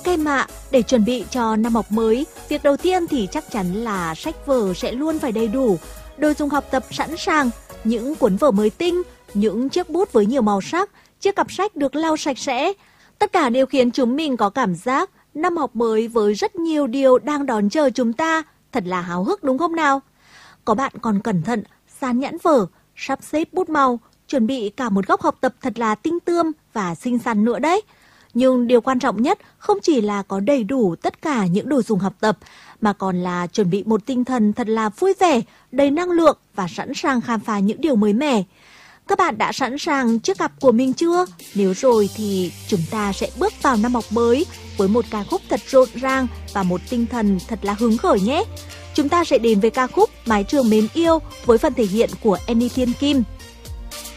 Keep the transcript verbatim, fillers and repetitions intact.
Ok em ạ, để chuẩn bị cho năm học mới, việc đầu tiên thì chắc chắn là sách vở sẽ luôn phải đầy đủ, đồ dùng học tập sẵn sàng, những cuốn vở mới tinh, những chiếc bút với nhiều màu sắc, chiếc cặp sách được lau sạch sẽ. Tất cả đều khiến chúng mình có cảm giác năm học mới với rất nhiều điều đang đón chờ chúng ta, thật là háo hức đúng không nào? Có bạn còn cẩn thận, dán nhãn vở, sắp xếp bút màu, chuẩn bị cả một góc học tập thật là tinh tươm và xinh xắn nữa đấy. Nhưng điều quan trọng nhất không chỉ là có đầy đủ tất cả những đồ dùng học tập, mà còn là chuẩn bị một tinh thần thật là vui vẻ, đầy năng lượng và sẵn sàng khám phá những điều mới mẻ. Các bạn đã sẵn sàng chiếc cặp của mình chưa? Nếu rồi thì chúng ta sẽ bước vào năm học mới với một ca khúc thật rộn ràng và một tinh thần thật là hứng khởi nhé. Chúng ta sẽ đến với ca khúc Mái trường mến yêu với phần thể hiện của Annie Thiên Kim.